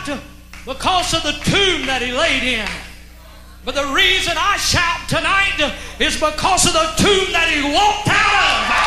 shout because of the tomb that he laid in. But the reason I shout tonight is because of the tomb that he walked out of.